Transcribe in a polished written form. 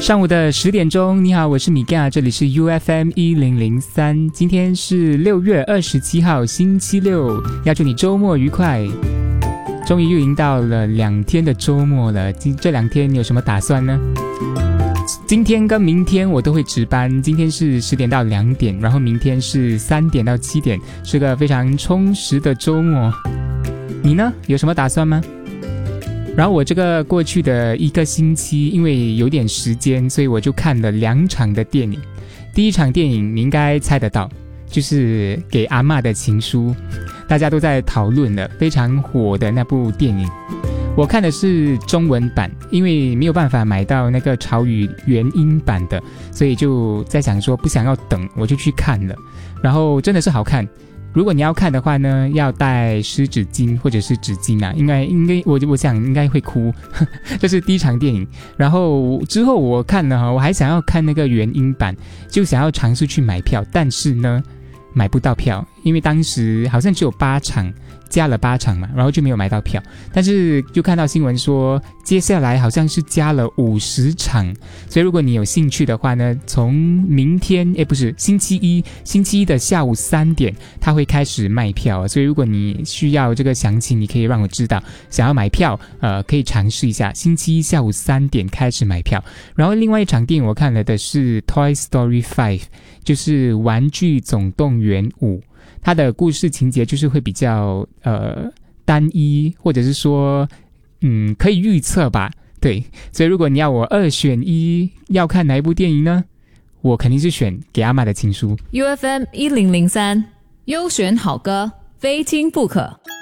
上午的10点钟，你好，我是米嘎，这里是 UFM 1003。今天是6月27号，星期六，要祝你周末愉快。终于又迎到了2天的周末了，这2天你有什么打算呢？今天跟明天我都会值班，今天是10点到2点，然后明天是3点到7点，是个非常充实的周末。你呢？有什么打算吗？然后我这个过去的1个星期，因为有点时间，所以我就看了2场的电影。第一场电影你应该猜得到，就是给阿嬷的情书，大家都在讨论的，非常火的那部电影。我看的是中文版，因为没有办法买到那个潮语原音版的，所以就在想说不想要等，我就去看了。然后真的是好看。如果你要看的话呢，要带湿纸巾或者是纸巾啊，应该我想应该会哭。这是第一场电影。然后之后我看了，我还想要看那个原音版，就想要尝试去买票，但是呢买不到票，因为当时好像只有8场，加了8场嘛，然后就没有买到票。但是就看到新闻说接下来好像是加了50场，所以如果你有兴趣的话呢，从明天星期一的下午3点它会开始卖票，所以如果你需要这个详情，你可以让我知道，想要买票可以尝试一下，星期一下午3点开始买票。然后另外一场电影我看了的是 Toy Story 5，就是玩具总动员5，它的故事情节就是会比较单一，或者是说可以预测吧。对，所以如果你要我2选1，要看哪一部电影呢？我肯定是选给阿嬷的情书。 UFM 1003，优选好歌，非听不可。